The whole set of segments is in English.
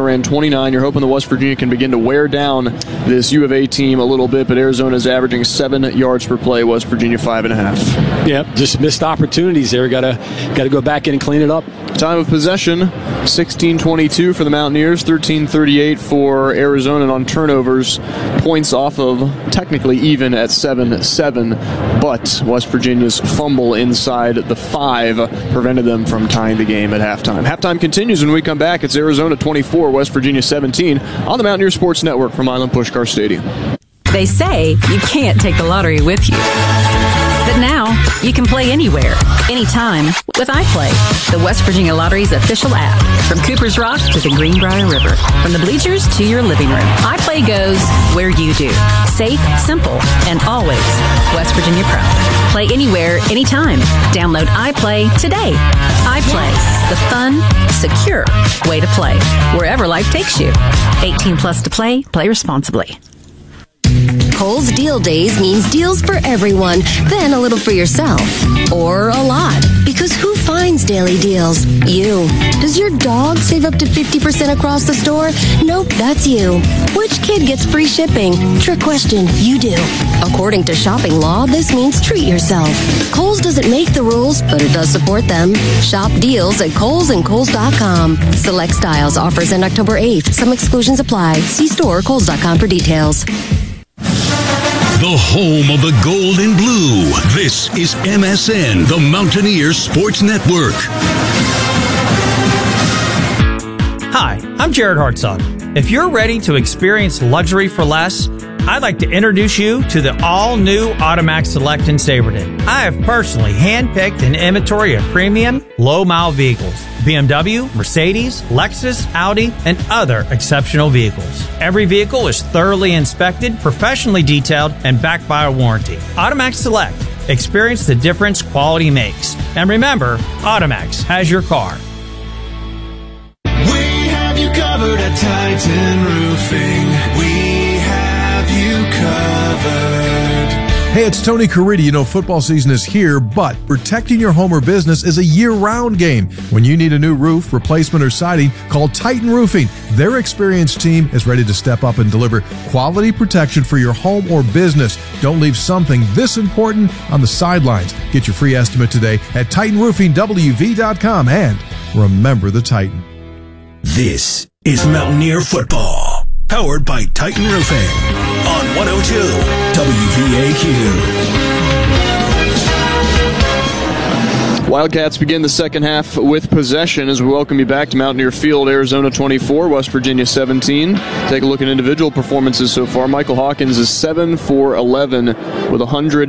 ran 29. You're hoping the West Virginia can begin to wear down this U of A team a little bit, but Arizona's averaging 7 yards per play, West Virginia 5.5. Yep, just missed opportunities there. Got to go back in and clean it up. Time of possession, 16:22 for the Mountaineers, 13:38 for Arizona. And on turnovers, points off of technically even at 7-7, but West Virginia's fumble inside the 5 prevented them from tying the game at halftime. Halftime continues when we come back. It's Arizona 24, West Virginia 17 on the Mountaineer Sports Network from Milan Puskar Stadium. They say you can't take the lottery with you. But now, you can play anywhere, anytime with iPlay, the West Virginia Lottery's official app. From Cooper's Rock to the Greenbrier River, from the bleachers to your living room, iPlay goes where you do. Safe, simple, and always West Virginia proud. Play anywhere, anytime. Download iPlay today. iPlay, the fun, secure way to play, wherever life takes you. 18 plus to play. Play responsibly. Kohl's Deal Days means deals for everyone, then a little for yourself. Or a lot. Because who finds daily deals? You. Does your dog save up to 50% across the store? Nope, that's you. Which kid gets free shipping? Trick question, you do. According to shopping law, this means treat yourself. Kohl's doesn't make the rules, but it does support them. Shop deals at Kohl's and Kohl's.com. Select styles, offers end October 8th. Some exclusions apply. See store or Kohl's.com for details. The home of the gold and blue. This is MSN, the Mountaineer Sports Network. Hi, I'm Jared Hartzog. If you're ready to experience luxury for less, I'd like to introduce you to the all-new Automax Select in Saberton. I have personally handpicked an inventory of premium, low-mile vehicles. BMW, Mercedes, Lexus, Audi, and other exceptional vehicles. Every vehicle is thoroughly inspected, professionally detailed, and backed by a warranty. Automax Select. Experience the difference quality makes. And remember, Automax has your car. We have you covered at Titan Roofing. We have you covered. Hey, it's Tony Caridi. You know, football season is here, but protecting your home or business is a year-round game. When you need a new roof, replacement, or siding, call Titan Roofing. Their experienced team is ready to step up and deliver quality protection for your home or business. Don't leave something this important on the sidelines. Get your free estimate today at TitanRoofingWV.com, and remember the Titan. This is Mountaineer Football, powered by Titan Roofing on 102 WVAQ. Wildcats begin the second half with possession as we welcome you back to Mountaineer Field. Arizona 24, West Virginia 17. Take a look at individual performances so far. Michael Hawkins is 7 for 11 with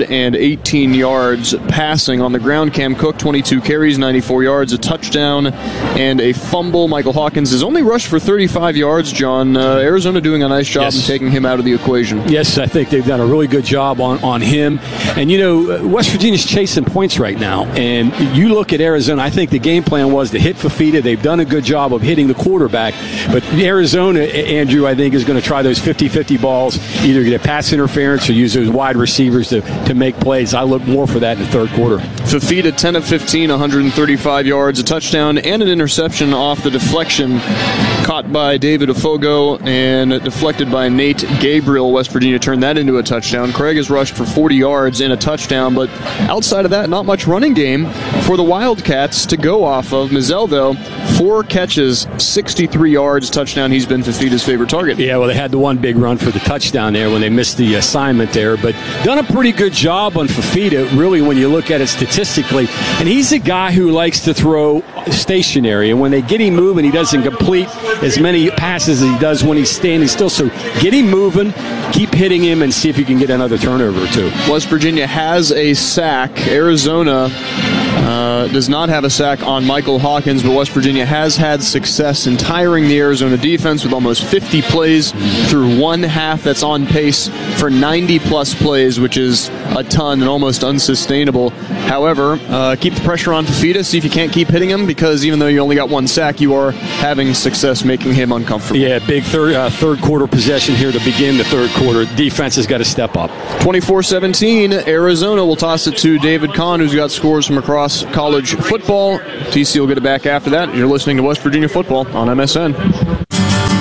118 yards passing. On the ground, Cam Cook, 22 carries, 94 yards, a touchdown, and a fumble. Michael Hawkins has only rushed for 35 yards, John. Arizona doing a nice job in taking him out of the equation. Yes, I think they've done a really good job on him. And, you know, West Virginia's chasing points right now, and you look at Arizona, I think the game plan was to hit Fafita. They've done a good job of hitting the quarterback. But Arizona, Andrew, I think is going to try those 50-50 balls, either get a pass interference or use those wide receivers to make plays. I look more for that in the third quarter. Fafita, 10 of 15, 135 yards, a touchdown, and an interception off the deflection caught by David Afogo and deflected by Nate Gabriel. West Virginia turned that into a touchdown. Craig has rushed for 40 yards and a touchdown, but outside of that, not much running game for the Wildcats to go off of. Mizell, though, 4 catches, 63 yards, touchdown. He's been Fafita's favorite target. Yeah, well, they had the one big run for the touchdown there when they missed the assignment there, but done a pretty good job on Fafita, really, when you look at it statistically. And he's a guy who likes to throw stationary, and when they get him moving, he doesn't complete as many passes as he does when he's standing still. So get him moving, keep hitting him, and see if you can get another turnover or two. West Virginia has a sack. Arizona does not have a sack on Michael Hawkins, but West Virginia has had success in tiring the Arizona defense with almost 50 plays through one half. That's on pace for 90-plus plays, which is a ton and almost unsustainable. However, keep the pressure on Fafita, see if you can't keep hitting him, because even though you only got one sack, you are having success making him uncomfortable. Yeah, big third quarter possession here to begin the third quarter. Defense has got to step up. 24-17, Arizona will toss it to David Kahn, who's got scores from across college football. TC will get it back after that. You're listening to West Virginia Football on MSN.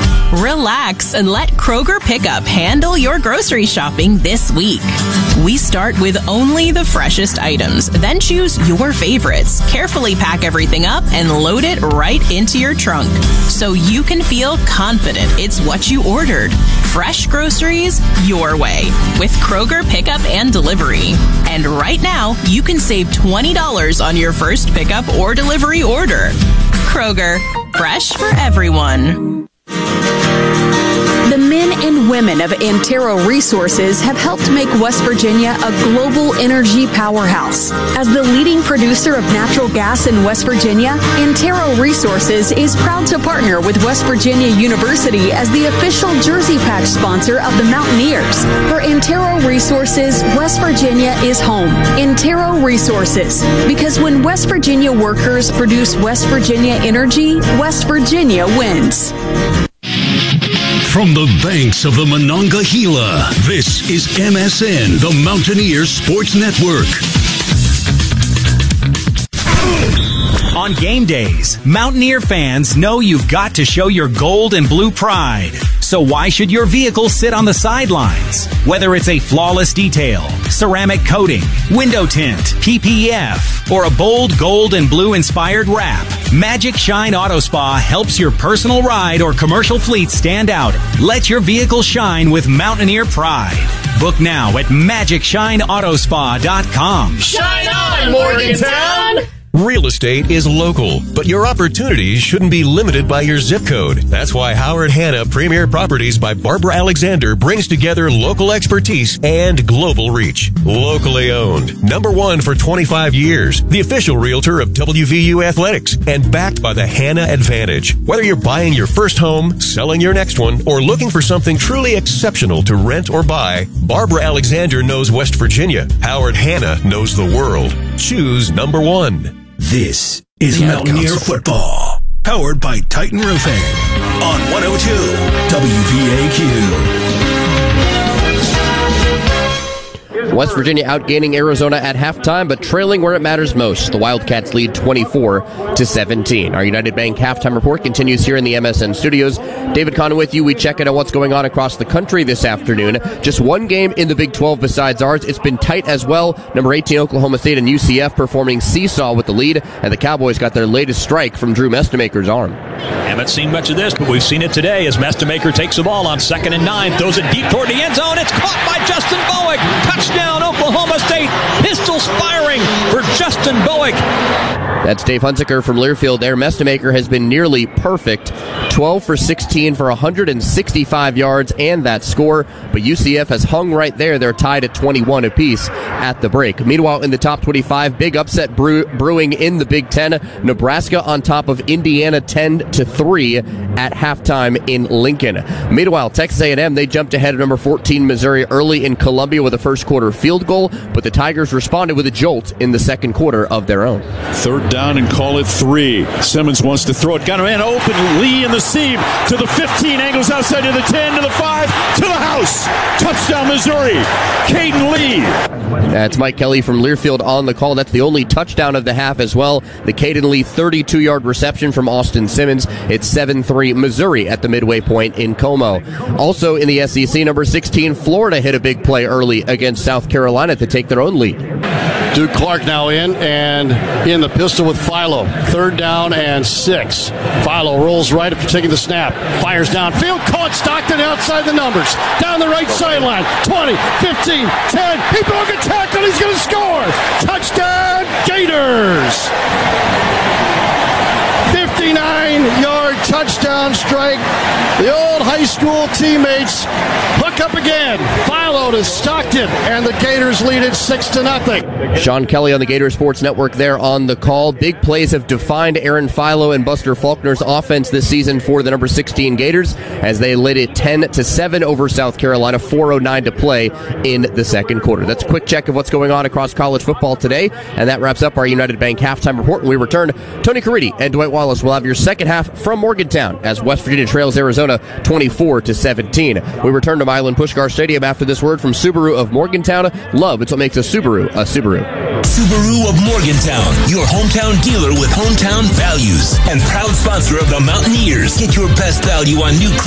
relax and let Kroger Pickup handle your grocery shopping this week. We start with only the freshest items, then choose your favorites, carefully pack everything up, and load it right into your trunk so you can feel confident it's what you ordered. Fresh groceries your way with Kroger Pickup and Delivery. And right now, you can save $20 on your first pickup or delivery order. Kroger, fresh for everyone. The men and women of Antero Resources have helped make West Virginia a global energy powerhouse. As the leading producer of natural gas in West Virginia, Antero Resources is proud to partner with West Virginia University as the official jersey patch sponsor of the Mountaineers. For Antero Resources, West Virginia is home. Antero Resources, because when West Virginia workers produce West Virginia energy, West Virginia wins. From the banks of the Monongahela, this is MSN, the Mountaineer Sports Network. On game days, Mountaineer fans know you've got to show your gold and blue pride. So why should your vehicle sit on the sidelines? Whether it's a flawless detail, ceramic coating, window tint, PPF, or a bold gold and blue inspired wrap, Magic Shine Auto Spa helps your personal ride or commercial fleet stand out. Let your vehicle shine with Mountaineer pride. Book now at MagicShineAutoSpa.com. Shine on, Morgantown! Real estate is local, but your opportunities shouldn't be limited by your zip code. That's why Howard Hanna Premier Properties by Barbara Alexander brings together local expertise and global reach. Locally owned, #1 for 25 years, the official realtor of WVU Athletics, and backed by the Hanna Advantage. Whether you're buying your first home, selling your next one, or looking for something truly exceptional to rent or buy, Barbara Alexander knows West Virginia. Howard Hanna knows the world. Choose #1. This is Mountaineer Football, powered by Titan Roofing on 102 WVAQ. West Virginia outgaining Arizona at halftime, but trailing where it matters most. The Wildcats lead 24-17. Our United Bank halftime report continues here in the MSN studios. David Kahn with you. We check in on what's going on across the country this afternoon. Just one game in the Big 12 besides ours. It's been tight as well. Number 18 Oklahoma State and UCF performing seesaw with the lead, and the Cowboys got their latest strike from Drew Mestemaker's arm. Haven't seen much of this, but we've seen it today as Mestemaker takes the ball on 2nd and 9, throws it deep toward the end zone. It's caught by Justin Bowick. Touchdown, Oklahoma State. Pistols firing for Justin Bowick. That's Dave Hunziker from Learfield there. Mestemaker has been nearly perfect. 12 for 16 for 165 yards and that score. But UCF has hung right there. They're tied at 21 apiece at the break. Meanwhile, in the top 25, big upset brewing in the Big Ten. Nebraska on top of Indiana 10-3 at halftime in Lincoln. Meanwhile, Texas A&M, they jumped ahead of number 14 Missouri early in Columbia with a first quarter field goal, but the Tigers responded with a jolt in the second quarter of their own. Third down and call it 3. Simmons wants to throw it. Got a man open. Lee in the seam to the 15. Angles outside to the 10, to the 5, to the house. Touchdown, Missouri. Caden Lee. That's Mike Kelly from Learfield on the call. That's the only touchdown of the half as well. The Caden Lee 32-yard reception from Austin Simmons. It's 7-3 Missouri at the midway point in Como. Also in the SEC, number 16 Florida hit a big play early against South Carolina to take their own lead. Duke Clark now in the pistol with Philo. 3rd down and 6. Philo rolls right after taking the snap. Fires downfield. Caught Stockton outside the numbers. Down the right sideline. 20, 15, 10. He broke a tackle. He's going to score. Touchdown, Gators. 59-yard touchdown strike. The old high school teammates hook up again. Philo to Stockton, and the Gators lead it 6-0. Sean Kelly on the Gator Sports Network there on the call. Big plays have defined Aaron Philo and Buster Faulkner's offense this season for the number 16 Gators as they led it 10-7 over South Carolina, 4:09 to play in the second quarter. That's a quick check of what's going on across college football today, and that wraps up our United Bank halftime report. When we return, Tony Caridi and Dwight Wallace will have your second half from Morgantown as West Virginia trails Arizona 24-17. We return to Milan Puskar Stadium after this word from Subaru of Morgantown. Love, it's what makes a Subaru a Subaru. Subaru of Morgantown, your hometown dealer with hometown values and proud sponsor of the Mountaineers. Get your best value on new